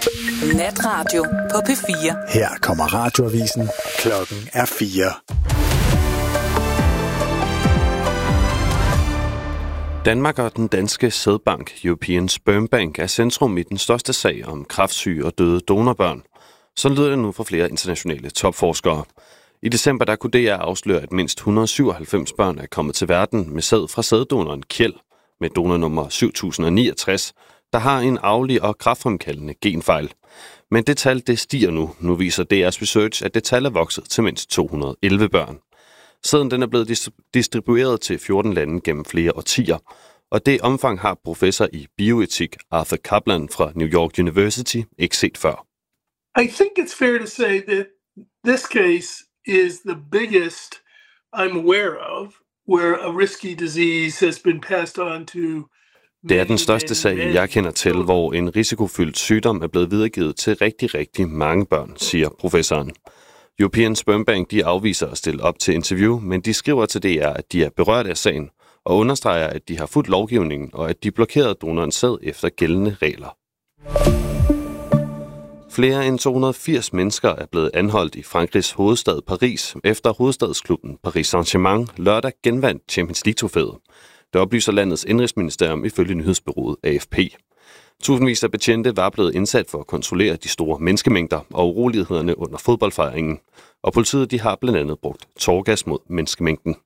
Natradio på P4. Her kommer radioavisen. Klokken er 4. Danmark og den danske sædbank European Sperm Bank er centrum i den største sag om kræftsyge og døde donorbørn. Så lyder det nu for flere internationale topforskere. I december der kunne DR afsløre, at mindst 197 børn er kommet til verden med sæd fra sæddonoren Kjeld med donornummer 7069, der har en arvelig og kræftfremkaldende genfejl. Men det tal det stiger nu. Nu viser DR's research, at det tal er vokset til mindst 211 børn. Sæden den er blevet distribueret til 14 lande gennem flere årtier, og det omfang har professor i bioetik Arthur Kaplan fra New York University ikke set før. I think it's fair to say that this case is the biggest I'm aware of, where a risky disease has been passed on to. Det er den største sag, jeg kender til, hvor en risikofyldt sygdom er blevet videregivet til rigtig mange børn, siger professoren. European Sperm Bank de afviser at stille op til interview, men de skriver til DR, at de er berørt af sagen, og understreger, at de har fulgt lovgivningen, og at de blokerede donorens sæd efter gældende regler. Flere end 280 mennesker er blevet anholdt i Frankrigs hovedstad Paris, efter hovedstadsklubben Paris Saint-Germain lørdag genvandt Champions League-trofæet. Det oplyser landets indrigsministerium ifølge nyhedsbureauet AFP. Tusindvis af betjente var blevet indsat for at kontrollere de store menneskemængder og urolighederne under fodboldfejringen, og politiet de har blandt andet brugt tåregas mod menneskemængden.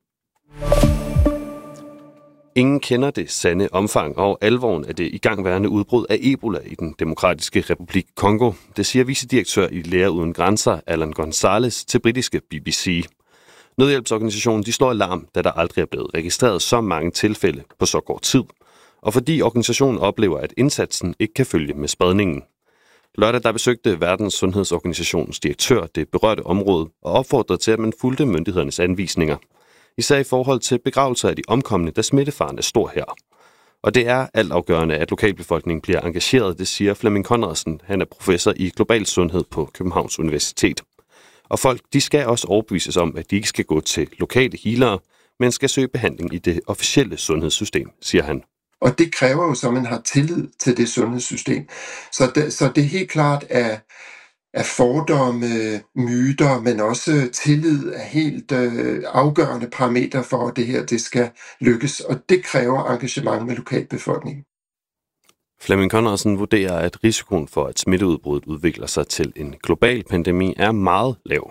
Ingen kender det sande omfang og alvoren af det igangværende udbrud af Ebola i den demokratiske republik Kongo. Det siger vicedirektør i Læger Uden Grænser, Alan Gonzalez, til britiske BBC. Nødhjælpsorganisationen de slår alarm, da der aldrig er blevet registreret så mange tilfælde på så kort tid, og fordi organisationen oplever, at indsatsen ikke kan følge med spredningen. Lørdag der besøgte Verdens Sundhedsorganisations direktør det berørte område og opfordrede til, at man fulgte myndighedernes anvisninger. Især i forhold til begravelser af de omkomne, da smittefaren er stor her. Og det er altafgørende, at lokalbefolkningen bliver engageret, det siger Flemming Conradsen. Han er professor i global sundhed på Københavns Universitet. Og folk de skal også overbevises om, at de ikke skal gå til lokale healere, men skal søge behandling i det officielle sundhedssystem, siger han. Og det kræver jo så, at man har tillid til det sundhedssystem. Så det er helt klart, at fordomme, myter, men også tillid er helt afgørende parametre for, at det her det skal lykkes. Og det kræver engagement med lokalbefolkningen. Flemming Conradsen vurderer, at risikoen for, at smitteudbruddet udvikler sig til en global pandemi, er meget lav.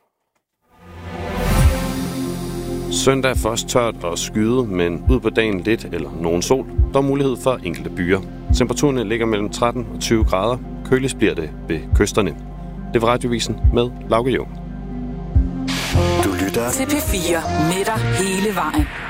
Søndag er først tørt og skyde, men ud på dagen lidt eller nogen sol. Der er mulighed for enkelte byer. Temperaturerne ligger mellem 13 og 20 grader. Køligst bliver det ved kysterne. Det var Radiovisen med Lauke Jung. Du lytter til P4 med dig hele vejen.